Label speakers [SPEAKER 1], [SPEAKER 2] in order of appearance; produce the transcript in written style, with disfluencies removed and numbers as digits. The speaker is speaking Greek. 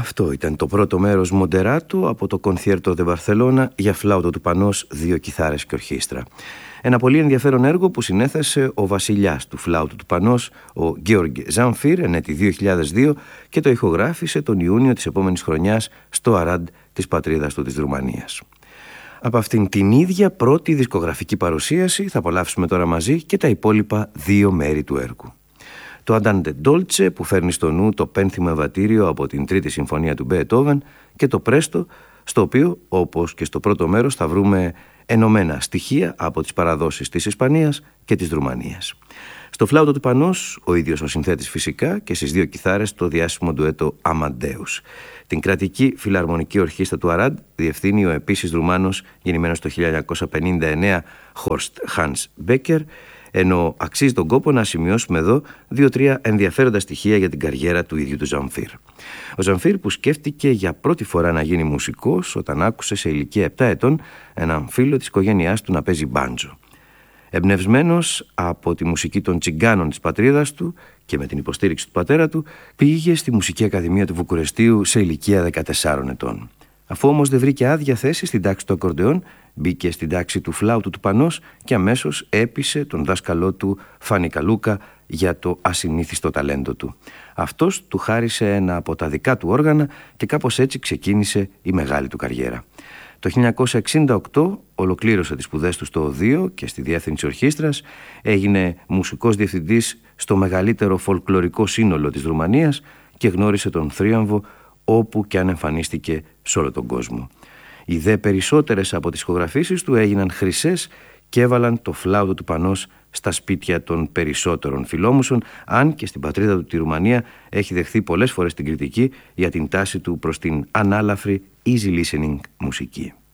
[SPEAKER 1] Αυτό ήταν το πρώτο μέρος Μοντεράτο από το Κονσιέρτο δε Μπαρσελόνα για φλάουτο του Πανός, 2 κιθάρες και ορχήστρα. Ένα πολύ ενδιαφέρον έργο που συνέθεσε ο βασιλιάς του φλάουτου του Πανός, ο Γκέοργ Ζαμφίρ, ενέτη 2002, και το ηχογράφησε τον Ιούνιο της επόμενης χρονιάς στο Αράντ της πατρίδας του της Ρουμανίας. Από αυτήν την ίδια πρώτη δισκογραφική παρουσίαση θα απολαύσουμε τώρα μαζί και τα υπόλοιπα 2 μέρη του έργου. Το Αντάντε Ντόλτσε που φέρνει στο νου το πένθυμο ευατήριο από την Τρίτη Συμφωνία του Μπεετόβεν, και το Πρέστο, στο οποίο, όπως και στο πρώτο μέρος, θα βρούμε ενωμένα στοιχεία από τις παραδόσεις της Ισπανίας και της Ρουμανίας. Στο φλάουτο του Πανός, ο ίδιος ο συνθέτης φυσικά, και στις 2 κιθάρες το διάσημο ντουέτο Αμαντέους. Την κρατική φιλαρμονική ορχήστρα του Αράντ διευθύνει ο επίσης Ρουμάνος, γεννημένος το 1959, Χόρστ Χάνς Μπέκερ, ενώ αξίζει τον κόπο να σημειώσουμε εδώ 2-3 ενδιαφέροντα στοιχεία για την καριέρα του ίδιου του Ζαμφίρ. Ο Ζαμφίρ, που σκέφτηκε για πρώτη φορά να γίνει μουσικός όταν άκουσε σε ηλικία 7 ετών έναν φίλο της οικογένειάς του να παίζει μπάντζο. Εμπνευσμένος από τη μουσική των τσιγκάνων της πατρίδας του και με την υποστήριξη του πατέρα του, πήγε στη Μουσική Ακαδημία του Βουκουρεστίου σε ηλικία 14 ετών. Αφού όμως δεν βρήκε άδεια θέση στην τάξη του ακορντεόν, μπήκε στην τάξη του φλάουτου του Πανός και αμέσως έπεισε τον δάσκαλό του Φάνη Καλούκα για το ασυνήθιστο ταλέντο του. Αυτός του χάρισε ένα από τα δικά του όργανα και κάπως έτσι ξεκίνησε η μεγάλη του καριέρα. Το 1968 ολοκλήρωσε τις σπουδές του στο Οδείο και στη διεύθυνση ορχήστρας, έγινε μουσικός διευθυντής στο μεγαλύτερο φολκλορικό σύνολο της Ρουμανίας και γνώρισε τον θρίαμβο όπου και αν εμφανίστηκε σε όλο τον κόσμο. Οι δε περισσότερες από τις ηχογραφήσεις του έγιναν χρυσές και έβαλαν το φλάουτο του Πανός στα σπίτια των περισσότερων φιλόμουσων, αν και στην πατρίδα του τη Ρουμανία έχει δεχθεί πολλές φορές την κριτική για την τάση του προς την ανάλαφρη easy listening μουσική.